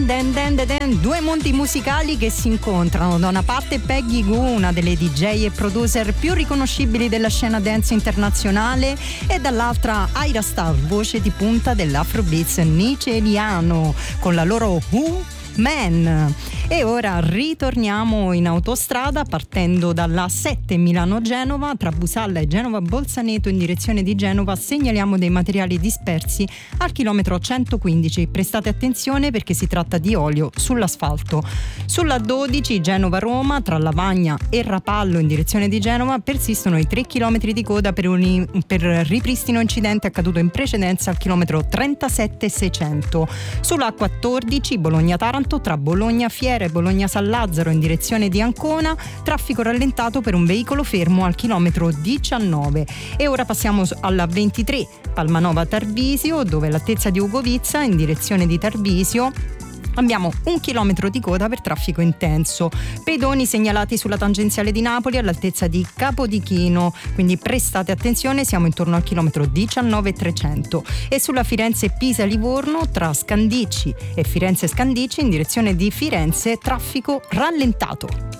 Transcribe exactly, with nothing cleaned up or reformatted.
den den den den, due mondi musicali che si incontrano. Da una parte Peggy Gou, una delle D J e producer più riconoscibili della scena dance internazionale, e dall'altra Ira Star, voce di punta dell'Afrobeats nigeriano, con la loro Who Man. E ora ritorniamo in autostrada partendo dalla sette Milano-Genova. Tra Busalla e Genova-Bolzaneto in direzione di Genova segnaliamo dei materiali dispersi al chilometro centoquindici. Prestate attenzione perché si tratta di olio sull'asfalto. Sulla dodici Genova-Roma tra Lavagna e Rapallo in direzione di Genova persistono i tre chilometri di coda per, un, per ripristino incidente accaduto in precedenza al chilometro trentasette seicento. Sulla quattordici Bologna-Taranto tra Bologna-Fiera e Bologna-San Lazzaro in direzione di Ancona, traffico rallentato per un veicolo fermo al chilometro diciannove. E ora passiamo alla ventitré Palmanova-Tarvisio, dove all'altezza di Ugovizza in direzione di Tarvisio abbiamo un chilometro di coda per traffico intenso. Pedoni segnalati sulla tangenziale di Napoli all'altezza di Capodichino, quindi prestate attenzione, siamo intorno al chilometro diciannove trecento. E sulla Firenze-Pisa-Livorno tra Scandicci e Firenze-Scandicci in direzione di Firenze, traffico rallentato.